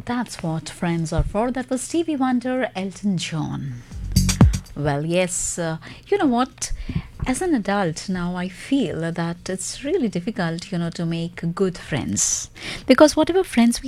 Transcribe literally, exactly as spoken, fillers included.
That's what friends are for. That was Stevie Wonder, Elton John. Well, yes, uh, you know what? As an adult now, I feel that it's really difficult, you know, to make good friends because whatever friends we